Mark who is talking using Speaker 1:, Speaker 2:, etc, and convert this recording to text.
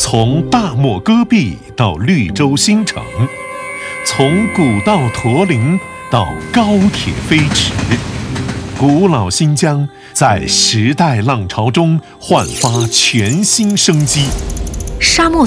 Speaker 1: 从大漠戈壁到绿洲新城，从古道驼铃到高铁飞驰，古老新疆在时代浪潮中焕发全新生机。
Speaker 2: 沙漠